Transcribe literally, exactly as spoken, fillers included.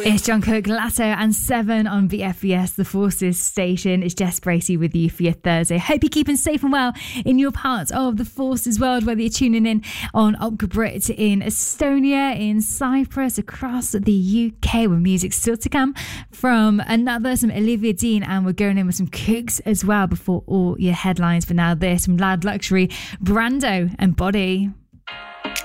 It's John Cook, Latto and Seven on V F V S, the Forces station. It's Jess Bracey with you for your Thursday. Hope you're keeping safe and well in your part of the Forces world, whether you're tuning in on Opgabrit in Estonia, in Cyprus, across the U K, with music still to come from another, some Olivia Dean, and we're going in with some Cooks as well before all your headlines. For now, this from Loud Luxury, Brando and Body.